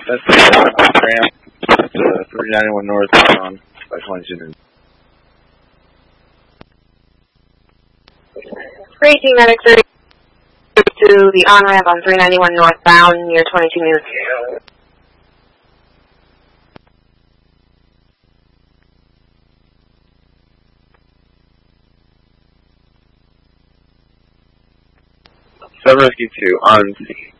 That's ramp to 391 north on by 22. 318 medic 30 to the on-ramp on 391 northbound near 22 News. Rescue 2 on scene.